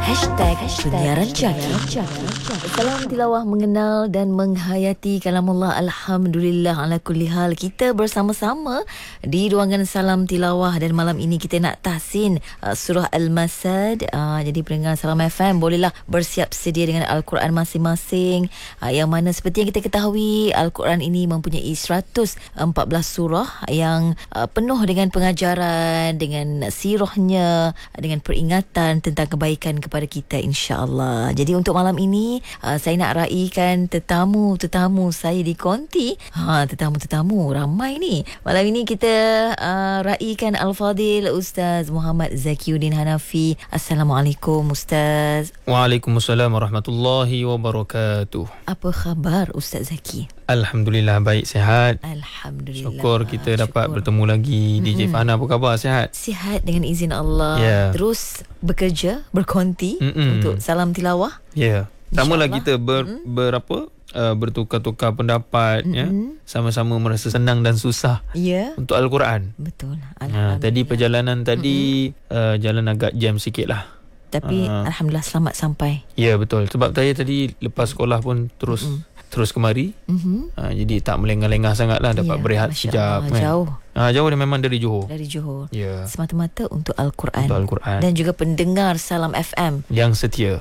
Penyiaran Jaki. Salam tilawah, mengenal dan menghayati kalamullah. Alhamdulillah ala kulli hal. Kita bersama-sama di ruangan Salam Tilawah, dan malam ini kita nak tahsin surah Al-Masad. Jadi pendengar Salam FM bolehlah bersiap sedia dengan Al-Quran masing-masing, yang mana seperti yang kita ketahui, Al-Quran ini mempunyai 114 surah yang penuh dengan pengajaran, dengan sirahnya, dengan peringatan tentang kebaikan kepada kita, insya-Allah. Jadi untuk malam ini saya nak raikan tetamu saya di konti. Tetamu ramai ni. Malam ini kita raikan Al-Fadil Ustaz Muhammad Zakiuddin Hanafi. Assalamualaikum Ustaz. Waalaikumsalam warahmatullahi wabarakatuh. Apa khabar Ustaz Zaki? Alhamdulillah, baik, sihat. Alhamdulillah. Syukur kita dapat bertemu lagi. DJ Fana, apa khabar? Sihat? Sihat dengan izin Allah. Terus bekerja, berkonti untuk Salam Tilawah. Samalah kita bertukar-tukar pendapat, sama-sama merasa senang dan susah untuk Al-Quran. Betul. Tadi perjalanan tadi jalan agak jam sikit lah, tapi Alhamdulillah selamat sampai. Ya, betul. Sebab saya tadi lepas sekolah pun terus kemari. Jadi tak melengah-lengah sangat lah, dapat berehat sekejap. Jauh. Jauh dia memang dari Johor. Semata-mata untuk Al-Quran. Al-Quran. Dan juga pendengar Salam FM yang setia.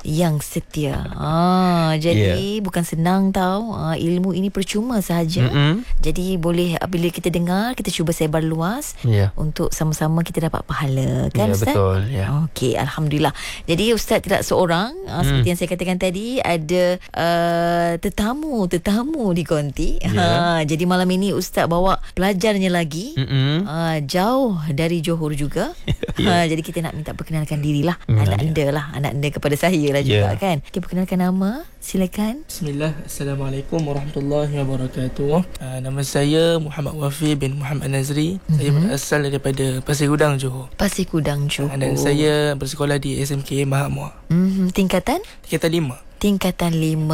Jadi bukan senang tau. Ilmu ini percuma sahaja. Jadi boleh bila kita dengar, kita cuba sebar luas untuk sama-sama kita dapat pahala, kan Ustaz? Betul. Okey, Alhamdulillah. Jadi Ustaz tidak seorang. Seperti yang saya katakan tadi, ada tetamu di konti. Jadi malam ini Ustaz bawa pelajarnya lagi. Jauh dari Johor juga. Jadi kita nak minta perkenalkan dirilah. Anak anda kepada saya lah juga, kan. Okay, perkenalkan nama, silakan. Bismillah. Assalamualaikum warahmatullahi wabarakatuh. Nama saya Muhammad Wafi bin Muhammad Nazri. Saya berasal daripada Pasir Gudang, Johor. Dan saya bersekolah di SMK Mahamua. Tingkatan 5. Tingkatan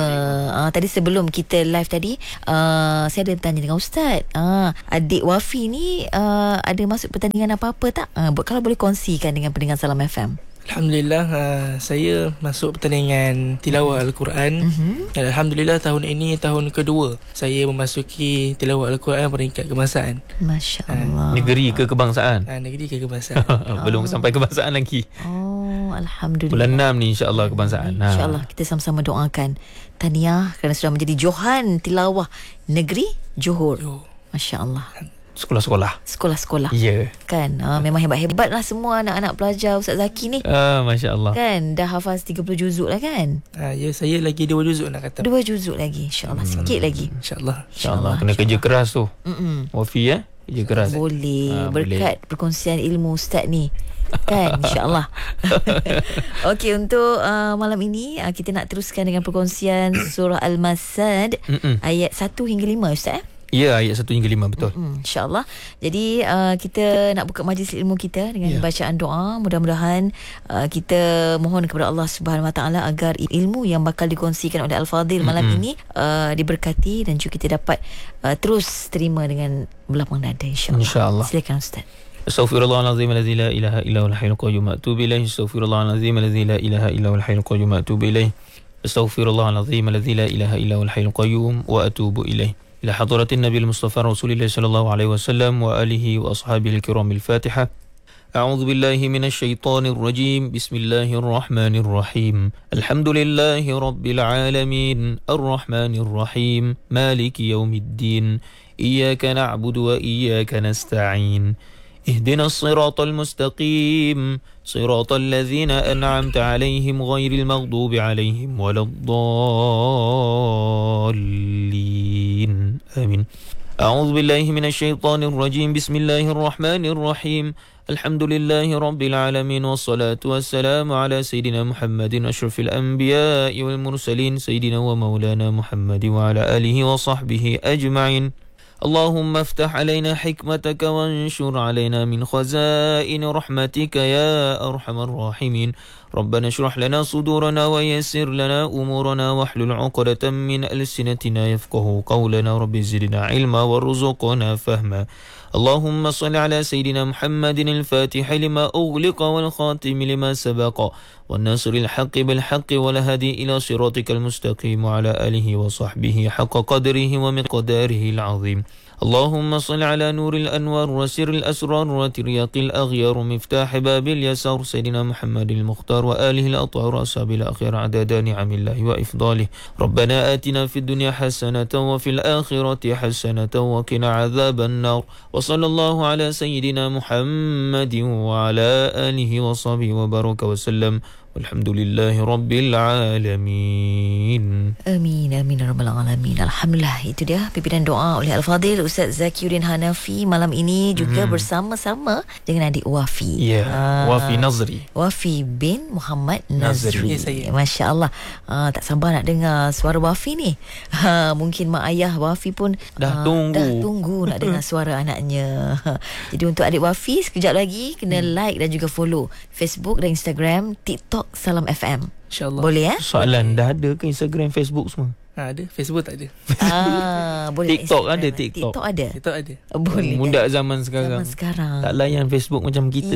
5. Tadi sebelum kita live tadi, saya ada bertanya dengan Ustaz. Adik Wafi ni ada masuk pertandingan apa-apa tak? Kalau boleh kongsikan dengan pendengar Salam FM. Alhamdulillah, saya masuk pertandingan tilawah Al-Quran. Dan Alhamdulillah tahun ini tahun kedua saya memasuki tilawah Al-Quran peringkat kebangsaan. Masya Allah. Negeri ke kebangsaan? Negeri ke kebangsaan. Belum sampai kebangsaan lagi. Alhamdulillah. Bulan 6 ni insya-Allah kebangsaan. InsyaAllah kita sama-sama doakan. Tahniah kerana sudah menjadi Johan Tilawah Negeri Johor. Masya Allah. Sekolah-sekolah. Kan, memang hebat-hebat lah semua anak-anak pelajar Ustaz Zaki ni. Masya Allah. Kan, dah hafaz 30 juzuk lah, kan? Saya lagi 2 juzuk nak kata. 2 juzuk lagi, insyaAllah. Sikit lagi. InsyaAllah. Kena kerja keras tu. Wafi, kerja keras. Boleh. Berkat perkongsian ilmu Ustaz ni, kan, insyaAllah. Okey, untuk malam ini kita nak teruskan dengan perkongsian surah Al-Masad ayat 1 hingga 5, Ustaz. Ayat 1 hingga 5, betul. InsyaAllah. Jadi kita nak buka majlis ilmu kita dengan bacaan doa. Mudah-mudahan kita mohon kepada Allah Subhanahu Wa Taala agar ilmu yang bakal dikongsikan oleh Al-Fadil malam ini diberkati, dan juga kita dapat terus terima dengan berlapang dada, insyaAllah. Silakan Ustaz. Astaghfirullahalazim alladzi la ilaha illa huwal hayyul qayyum wa atubu ilaih. Astaghfirullahalazim alladzi la ilaha illa huwal hayyul qayyum wa atubu ilaih. Astaghfirullahalazim alladzi la ilaha illa huwal hayyul qayyum wa atubu ilaih. إلى حضرة النبي المصطفى رسول الله صلى الله عليه وسلم وآله وأصحابه الكرام الفاتحة. أعوذ بالله من الشيطان الرجيم. بسم الله الرحمن الرحيم. الحمد لله رب العالمين الرحمن الرحيم مالك يوم الدين إياك نعبد وإياك نستعين اهدنا الصراط المستقيم صراط الذين أنعمت عليهم غير المغضوب عليهم ولا الضالين آمين. أعوذ بالله من الشيطان الرجيم. بسم الله الرحمن الرحيم. الحمد لله رب العالمين والصلاة والسلام على سيدنا محمد أشرف الأنبياء والمرسلين سيدنا ومولانا محمد وعلى آله وصحبه أجمعين. اللهم افتح علينا حكمتك وانشر علينا من خزائن رحمتك يا أرحم الراحمين. ربنا اشرح لنا صدورنا ويسر لنا أمورنا واحلل عقدة من ألسنتنا يفقه قولنا رب زدنا علما وارزقنا فهما اللهم صل على سيدنا محمد الفاتح لما أغلق والخاتم لما سبق والناصر الحق بالحق والهدي إلى صراطك المستقيم وعلى آله وصحبه حق قدره ومقداره العظيم اللهم صل على نور الأنوار وسر الأسرار وترياق الأغيار مفتاح باب اليسار سيدنا محمد المختار وآله الأطهار أصحاب الأخيار عدد نعم الله وإفضاله ربنا آتنا في الدنيا حسنة وفي الآخرة حسنة وقنا عذاب النار وصلى الله على سيدنا محمد وعلى آله وصحبه وبارك وسلم Alhamdulillah Rabbil Alamin. Amin, amin Rabbal Alamin. Alhamdulillah, itu dia pimpinan doa oleh Al-Fadhil Ustaz Zakiuddin Hanafi malam ini juga bersama-sama dengan adik Wafi. Wafi Nazri. Wafi bin Muhammad Nazri. Masya Allah. Tak sabar nak dengar suara Wafi ni. Mungkin mak ayah Wafi pun dah tunggu nak dengar suara anaknya. Jadi untuk adik Wafi, sekejap lagi kena like dan juga follow Facebook dan Instagram, TikTok Salam FM. InsyaAllah. Boleh Soalan, dah ada ke Instagram, Facebook semua? Ada. Facebook tak ada. Boleh. TikTok Instagram. ada. TikTok ada. Boleh. Muda zaman sekarang. Tak layan Facebook macam kita.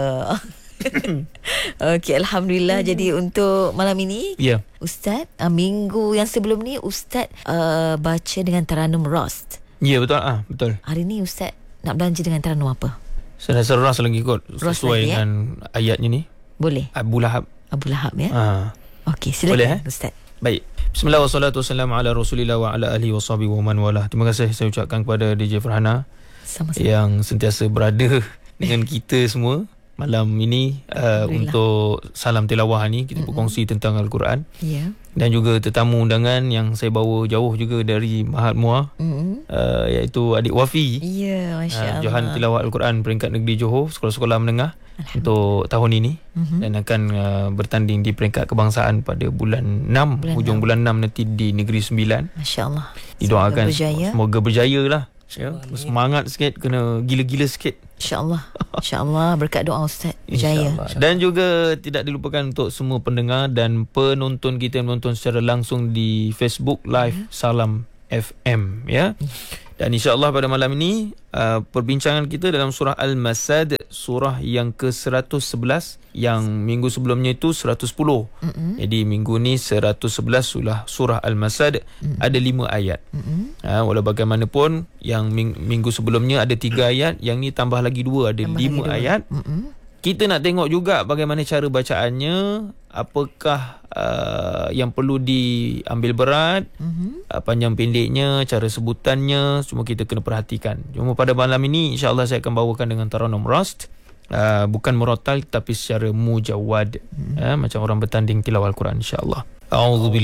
Okey, Alhamdulillah. Jadi untuk malam ini, Ustaz, minggu yang sebelum ni Ustaz baca dengan Taranum Rost. Betul. Betul. Hari ni Ustaz nak belanja dengan Taranum apa? Saya rasa ras lagi kot, sesuai lagi, dengan ayatnya ni. Boleh. Abu Lahab ya. Okey, silakan. Boleh, Ustaz. Baik. Bismillah wassalatu wassalamu ala Rasulillah wa ala alihi washabihi wa man walah. Terima kasih saya ucapkan kepada DJ Farhana yang sentiasa berada dengan kita semua malam ini untuk salam tilawah ni kita berkongsi tentang Al-Quran. Dan juga tetamu undangan yang saya bawa jauh juga dari Mahat Muar, iaitu adik Wafi. Masya-Allah. Johan Tilawah Al-Quran peringkat negeri Johor, sekolah-sekolah menengah untuk tahun ini, dan akan bertanding di peringkat kebangsaan pada bulan 6, hujung bulan 6 nanti di Negeri Sembilan. Masya-Allah. Didoakan semoga berjaya lah. Semangat sikit, kena gila-gila sikit. InsyaAllah berkat doa Ustaz berjaya. Dan juga tidak dilupakan untuk semua pendengar dan penonton kita yang menonton secara langsung di Facebook Live Salam FM Dan insyaAllah pada malam ini perbincangan kita dalam surah Al-Masad, surah yang ke-111, yang minggu sebelumnya itu 110. Jadi minggu ni 111 surah Al-Masad, ada 5 ayat. Walau bagaimanapun yang minggu sebelumnya ada 3 ayat, yang ni tambah lagi 2, ada 5 ayat. Kita nak tengok juga bagaimana cara bacaannya, apakah yang perlu diambil berat, panjang pendeknya, cara sebutannya, semua kita kena perhatikan. Cuma pada malam ini insyaAllah saya akan bawakan dengan Taranum Rost, bukan murattal tapi secara mujawad, macam orang bertanding tilawah Al-Quran insyaAllah. A'udzubillah.